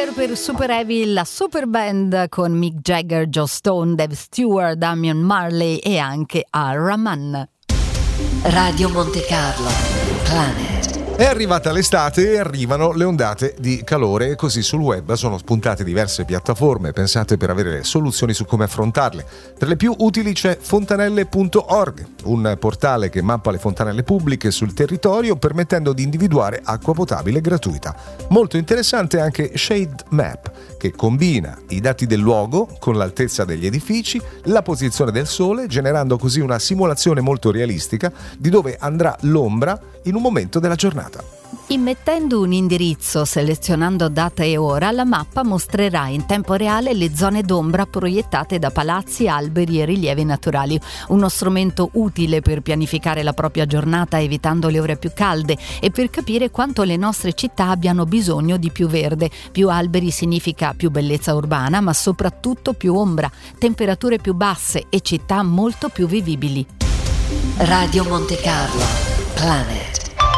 Fire per Super Heavy, la super band con Mick Jagger, Joe Stone, Dave Stewart, Damian Marley e anche Al Rahman. Radio Monte Carlo, Planet. È arrivata l'estate e arrivano le ondate di calore e così sul web sono spuntate diverse piattaforme pensate per avere soluzioni su come affrontarle. Tra le più utili c'è fontanelle.org, un portale che mappa le fontanelle pubbliche sul territorio permettendo di individuare acqua potabile gratuita. Molto interessante anche Shade Map, che combina i dati del luogo con l'altezza degli edifici, la posizione del sole, generando così una simulazione molto realistica di dove andrà l'ombra in un momento della giornata. Immettendo un indirizzo, selezionando data e ora, la mappa mostrerà in tempo reale le zone d'ombra proiettate da palazzi, alberi e rilievi naturali. Uno strumento utile per pianificare la propria giornata evitando le ore più calde e per capire quanto le nostre città abbiano bisogno di più verde. Più alberi significa più bellezza urbana, ma soprattutto più ombra, temperature più basse e città molto più vivibili. Radio Monte Carlo, Planet.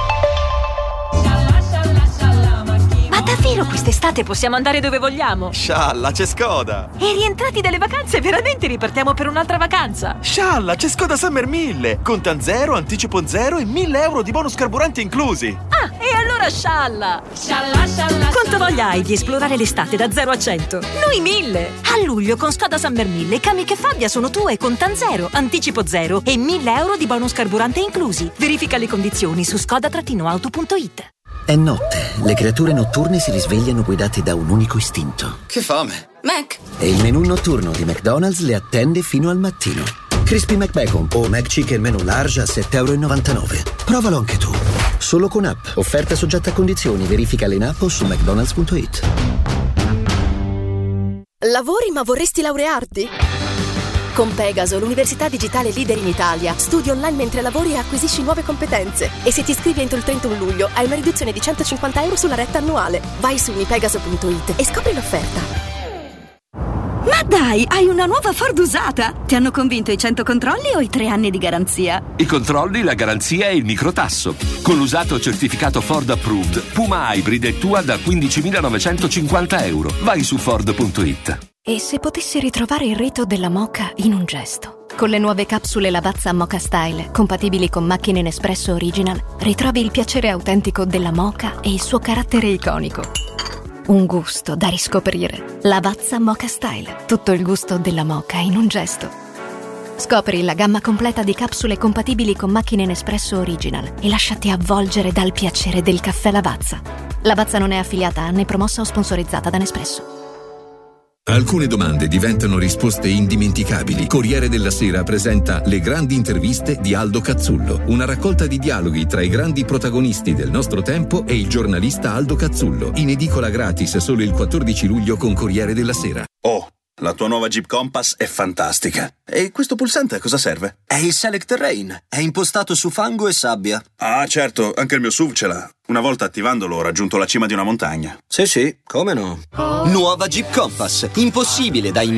Ma davvero quest'estate possiamo andare dove vogliamo? Scialla, c'è Skoda! E rientrati dalle vacanze veramente ripartiamo per un'altra vacanza? Scialla, c'è Skoda Summer 1000! Contan zero, anticipo zero e 1.000 euro di bonus carburanti inclusi! Ah, e allora scialla! Quanto voglia hai di esplorare l'estate da 0 a 100? Noi 1000! A luglio con Skoda Summer 1000 Kamiq e Fabia sono tue, contan zero, anticipo zero e 1.000 euro di bonus carburante inclusi. Verifica le condizioni su skoda-auto.it. È notte, le creature notturne si risvegliano guidate da un unico istinto. Che fame! Mac! E il menù notturno di McDonald's le attende fino al mattino. Crispy McBacon o McChicken menù large a €7,99. Provalo anche tu. Solo con app. Offerta soggetta a condizioni. Verificale in app o su mcdonalds.it. Lavori ma vorresti laurearti? Con Pegaso, l'università digitale leader in Italia, studi online mentre lavori e acquisisci nuove competenze. E se ti iscrivi entro il 31 luglio hai una riduzione di €150 sulla retta annuale. Vai su unipegaso.it e scopri l'offerta. Ma dai, hai una nuova Ford usata! Ti hanno convinto i 100 controlli o i 3 anni di garanzia? I controlli, la garanzia e il microtasso. Con l'usato certificato Ford Approved, Puma Hybrid è tua da €15.950. Vai su Ford.it. E se potessi ritrovare il rito della moka in un gesto? Con le nuove capsule Lavazza Moka Style, compatibili con macchine Nespresso Original, ritrovi il piacere autentico della moka e il suo carattere iconico. Un gusto da riscoprire. Lavazza Moka Style, tutto il gusto della moka in un gesto. Scopri la gamma completa di capsule compatibili con macchine Nespresso Original e lasciati avvolgere dal piacere del caffè Lavazza. Lavazza non è affiliata né promossa o sponsorizzata da Nespresso. Alcune domande diventano risposte indimenticabili. Corriere della Sera presenta Le grandi interviste di Aldo Cazzullo, una raccolta di dialoghi tra i grandi protagonisti del nostro tempo e il giornalista Aldo Cazzullo, in edicola gratis solo il 14 luglio con Corriere della Sera. Oh, la tua nuova Jeep Compass è fantastica. E questo pulsante a cosa serve? È il Select Terrain. È impostato su fango e sabbia. Ah, certo, anche il mio SUV ce l'ha. Una volta attivandolo ho raggiunto la cima di una montagna. Sì, come no? Nuova Jeep Compass. Impossibile da imitare.